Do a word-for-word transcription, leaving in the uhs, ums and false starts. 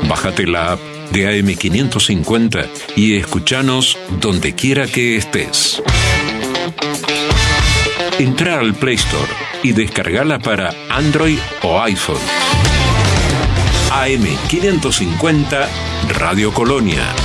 Bájate la app de A M quinientos cincuenta y escuchanos donde quiera que estés. Entra al Play Store y descargala para Android o iPhone. A M quinientos cincuenta Radio Colonia.